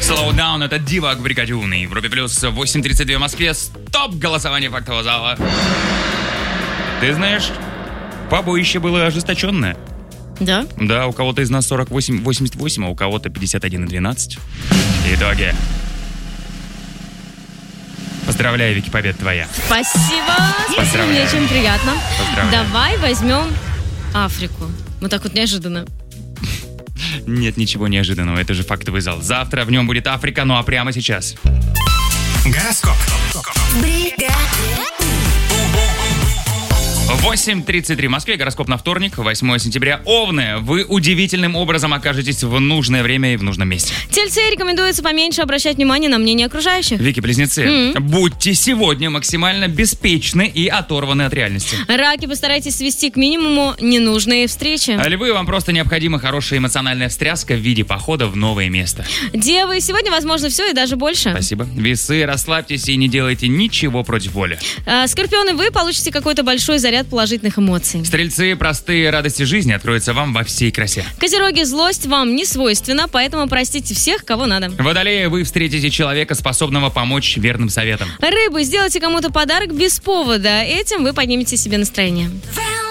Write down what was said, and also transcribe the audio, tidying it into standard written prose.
Slow Down, это Дивак Бригадюный. В Европе Плюс 8:32 в Москве. Стоп! Голосование фактового зала. Ты знаешь, побоище было ожесточенное. Да? Да, у кого-то из нас 48-88, а у кого-то 51-12. Итоги. Поздравляю, Вики, победа твоя. Спасибо. Мне очень приятно. Давай возьмем Африку. Вот так вот неожиданно. Нет ничего неожиданного, это же фактовый зал. Завтра в нем будет Африка, ну а прямо сейчас. Гороскоп. 8:33 в Москве, гороскоп на вторник, 8 сентября. Овны, вы удивительным образом окажетесь в нужное время и в нужном месте. Тельцы, рекомендуется поменьше обращать внимание на мнение окружающих. Вики, близнецы, будьте сегодня максимально беспечны и оторваны от реальности. Раки, постарайтесь свести к минимуму ненужные встречи. А львы, вам просто необходима хорошая эмоциональная встряска в виде похода в новое место. Девы, сегодня возможно все и даже больше. Спасибо. Весы, расслабьтесь и не делайте ничего против воли. Скорпионы, вы получите какой-то большой заряд положительных эмоций. Стрельцы, простые радости жизни откроются вам во всей красе. Козероги, злость вам не свойственна, поэтому простите всех, кого надо. Водолеи, вы встретите человека, способного помочь верным советам. Рыбы, сделайте кому-то подарок без повода. Этим вы поднимете себе настроение.